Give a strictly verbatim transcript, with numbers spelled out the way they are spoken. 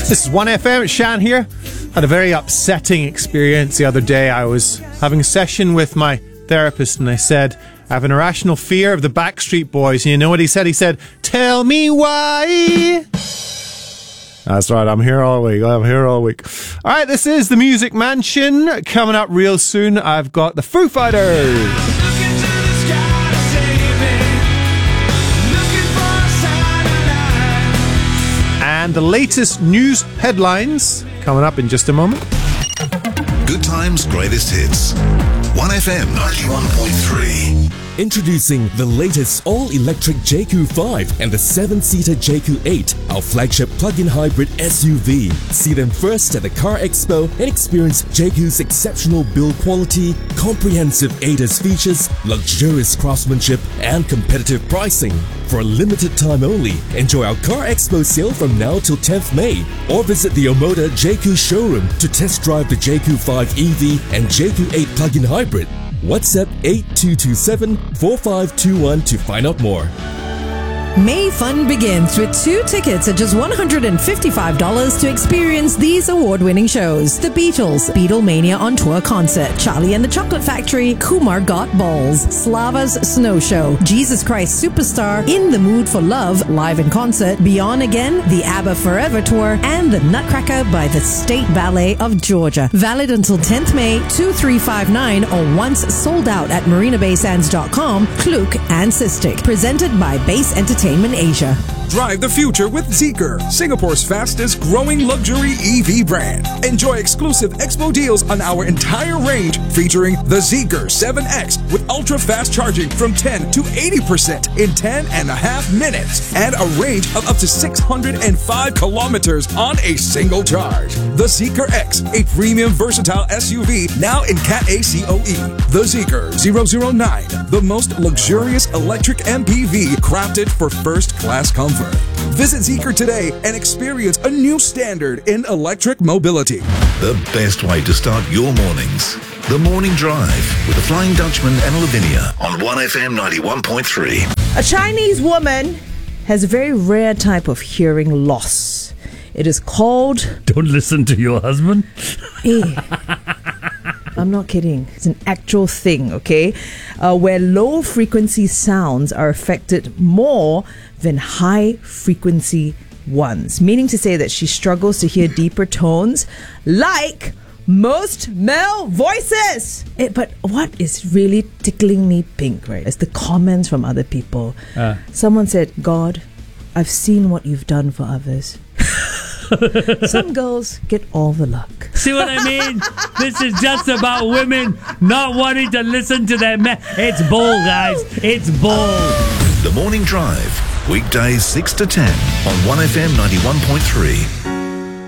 This is one F M, it's Shan here. Had a very upsetting experience the other day. I was having a session with my therapist and I said, I have an irrational fear of the Backstreet Boys. And you know what he said? He said, tell me why. That's right, I'm here all week. I'm here all week. All right, this is the Music Mansion. Coming up real soon, I've got the Foo Fighters. And the latest news headlines coming up in just a moment. Good times, greatest hits. one F M ninety-one point three. Introducing the latest all-electric J Q five and the seven-seater J Q eight, our flagship plug-in hybrid S U V. See them first at the Car Expo and experience J Q's exceptional build quality, comprehensive A D A S features, luxurious craftsmanship, and competitive pricing. For a limited time only, enjoy our Car Expo sale from now till tenth May, or visit the Omoda J Q showroom to test drive the J Q five E V and J Q eight plug-in hybrid. WhatsApp eight two two seven, four five two one to find out more. May fun begins with two tickets at just one hundred fifty-five dollars to experience these award-winning shows. The Beatles, Beatlemania on Tour Concert, Charlie and the Chocolate Factory, Kumar Got Balls, Slava's Snow Show, Jesus Christ Superstar, In the Mood for Love, live in concert, Beyond Again, the ABBA Forever Tour, and the Nutcracker by the State Ballet of Georgia. Valid until tenth May, two three five nine, or once sold out at marina bay sands dot com, Klook and Sistik. Presented by Base Entertainment Asia. Drive the future with Zeekr, Singapore's fastest growing luxury E V brand. Enjoy exclusive expo deals on our entire range featuring the Zeekr seven X with ultra-fast charging from ten to eighty percent in ten and a half minutes and a range of up to six hundred five kilometers on a single charge. The Zeekr X, a premium versatile S U V now in Cat A C O E. The Zeekr zero zero nine, the most luxurious electric M P V crafted for first-class comfort. Visit Zeekr today and experience a new standard in electric mobility. The best way to start your mornings. The Morning Drive with the Flying Dutchman and Lavinia on one F M ninety-one point three. A Chinese woman has a very rare type of hearing loss. It is called... Don't listen to your husband. Hey, I'm not kidding. It's an actual thing, okay? Uh, where low-frequency sounds are affected more than high-frequency ones. Meaning to say that she struggles to hear deeper tones like most male voices. It, but what is really tickling me pink, right, is the comments from other people. Uh. Someone said, God, I've seen what you've done for others. Some girls get all the luck. See what I mean? This is just about women not wanting to listen to their men. It's bull, guys. It's bull. The Morning Drive, weekdays six to ten on one F M ninety-one point three.